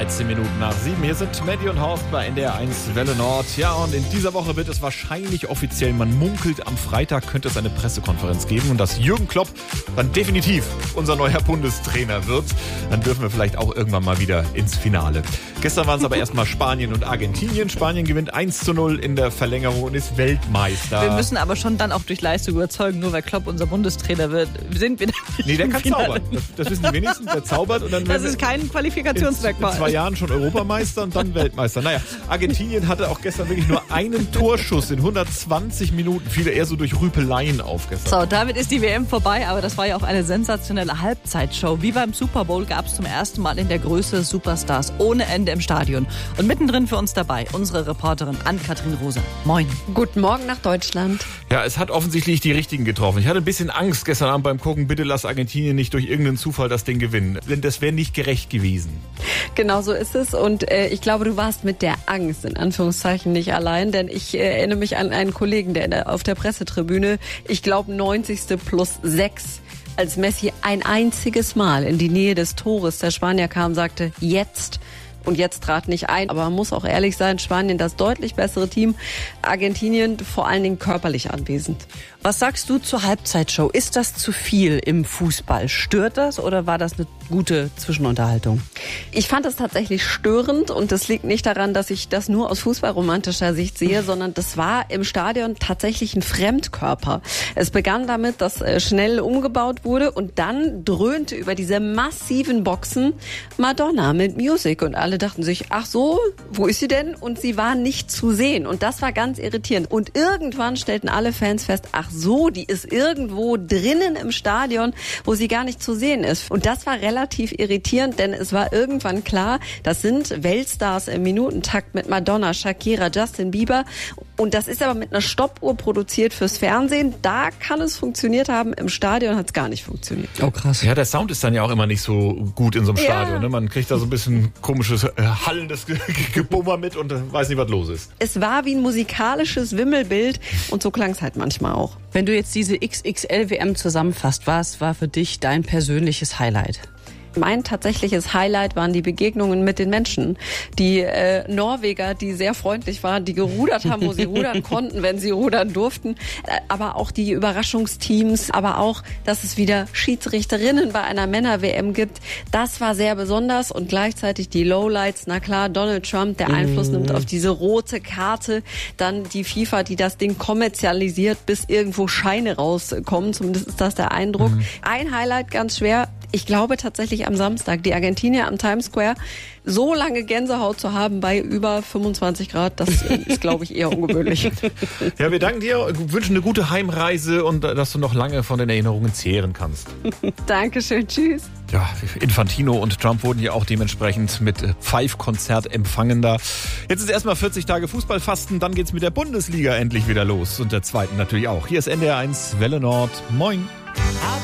13 Minuten nach 7. Hier sind Maddie und Horst bei NDR1 Welle Nord. Ja, und in dieser Woche wird es wahrscheinlich offiziell, man munkelt, am Freitag könnte es eine Pressekonferenz geben und dass Jürgen Klopp dann definitiv unser neuer Bundestrainer wird. Dann dürfen wir vielleicht auch irgendwann mal wieder ins Finale. Gestern waren es aber erstmal Spanien und Argentinien. Spanien gewinnt 1:0 in der Verlängerung und ist Weltmeister. Wir müssen aber schon dann auch durch Leistung überzeugen, nur weil Klopp unser Bundestrainer wird, sind wir dann nicht. Nee, der kann Finale. zaubern. Das wissen die wenigsten. Der zaubert und dann Das ist kein Qualifikationsmerkmal. in 2 Jahren schon Europameister und dann Weltmeister. Naja, Argentinien hatte auch gestern wirklich nur einen Torschuss in 120 Minuten. Viele eher so durch Rüpeleien auf gestern. So, damit ist die WM vorbei, aber das war ja auch eine sensationelle Halbzeitshow. Wie beim Super Bowl gab es zum ersten Mal in der Größe Superstars ohne Ende im Stadion. Und mittendrin für uns dabei unsere Reporterin Ann-Kathrin Rose. Moin. Guten Morgen nach Deutschland. Ja, es hat offensichtlich die Richtigen getroffen. Ich hatte ein bisschen Angst gestern Abend beim Gucken. Bitte lass Argentinien nicht durch irgendeinen Zufall das Ding gewinnen. Denn das wäre nicht gerecht gewesen. Genau so ist es. Und ich glaube, du warst mit der Angst in Anführungszeichen nicht allein. Denn ich erinnere mich an einen Kollegen, der auf der Pressetribüne, ich glaube 90+6, als Messi ein einziges Mal in die Nähe des Tores der Spanier kam, sagte, jetzt. Und jetzt trat nicht ein. Aber man muss auch ehrlich sein, Spanien das deutlich bessere Team. Argentinien vor allen Dingen körperlich anwesend. Was sagst du zur Halbzeitshow? Ist das zu viel im Fußball? Stört das oder war das eine gute Zwischenunterhaltung? Ich fand es tatsächlich störend und das liegt nicht daran, dass ich das nur aus fußballromantischer Sicht sehe, sondern das war im Stadion tatsächlich ein Fremdkörper. Es begann damit, dass schnell umgebaut wurde und dann dröhnte über diese massiven Boxen Madonna mit Music und alle dachten sich, ach so, wo ist sie denn? Und sie war nicht zu sehen und das war ganz irritierend. Und irgendwann stellten alle Fans fest, ach so, die ist irgendwo drinnen im Stadion, wo sie gar nicht zu sehen ist. Und das war relativ irritierend, denn es war irgendwann klar, das sind Weltstars im Minutentakt mit Madonna, Shakira, Justin Bieber. Und das ist aber mit einer Stoppuhr produziert fürs Fernsehen. Da kann es funktioniert haben, im Stadion hat es gar nicht funktioniert. Oh krass. Ja, der Sound ist dann ja auch immer nicht so gut in so einem Stadion. Ne? Man kriegt da so ein bisschen komisches, hallendes Gebummer mit und weiß nicht, was los ist. Es war wie ein musikalisches Wimmelbild und so klang es halt manchmal auch. Wenn du jetzt diese XXL-WM zusammenfasst, was war für dich dein persönliches Highlight? Mein tatsächliches Highlight waren die Begegnungen mit den Menschen. Die Norweger, die sehr freundlich waren, die gerudert haben, wo sie rudern konnten, wenn sie rudern durften. Aber auch die Überraschungsteams, aber auch, dass es wieder Schiedsrichterinnen bei einer Männer-WM gibt. Das war sehr besonders und gleichzeitig die Lowlights. Na klar, Donald Trump, der Einfluss nimmt auf diese rote Karte. Dann die FIFA, die das Ding kommerzialisiert, bis irgendwo Scheine rauskommen. Zumindest ist das der Eindruck. Ein Highlight ganz schwer. Ich glaube tatsächlich am Samstag, die Argentinier am Times Square, so lange Gänsehaut zu haben bei über 25 Grad, das ist, glaube ich, eher ungewöhnlich. Ja, wir danken dir, wünschen eine gute Heimreise und dass du noch lange von den Erinnerungen zehren kannst. Dankeschön, tschüss. Ja, Infantino und Trump wurden ja auch dementsprechend mit Pfeifkonzert empfangen da. Jetzt ist erstmal 40 Tage Fußballfasten, dann geht's mit der Bundesliga endlich wieder los und der zweiten natürlich auch. Hier ist NDR1 Welle Nord. Moin.